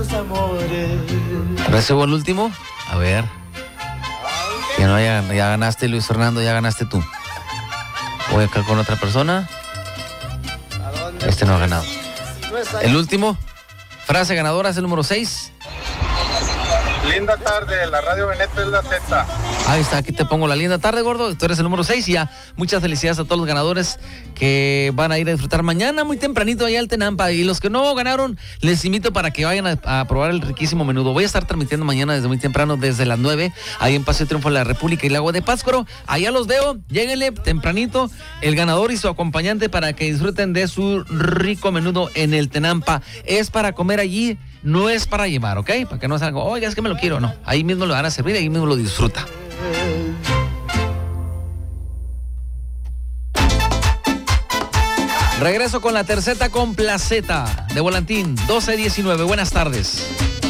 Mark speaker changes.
Speaker 1: ¿Recibo el último? A ver. Que no ya ganaste, Luis Fernando, ya ganaste tú. Voy acá con otra persona. Este no ha ganado. El último. Frase ganadora es el número 6.
Speaker 2: Linda tarde, la Radio Veneta es la Z.
Speaker 1: Ahí está, aquí te pongo la linda tarde, gordo. Tú eres el número 6 y ya. Muchas felicidades a todos los ganadores que van a ir a disfrutar mañana muy tempranito allá al Tenampa. Y los que no ganaron, les invito para que vayan a probar el riquísimo menudo. Voy a estar transmitiendo mañana desde muy temprano, desde las 9, ahí en Paseo Triunfo de la República y Lago de Pátzcuaro. Allá los veo, lléguenle tempranito el ganador y su acompañante para que disfruten de su rico menudo en el Tenampa. Es para comer allí, no es para llevar, ¿ok? Para que no salga, oiga, es que me lo quiero, no. Ahí mismo lo van a servir, ahí mismo lo disfruta. Regreso con la terceta complaceta de Volantín 1219. Buenas tardes.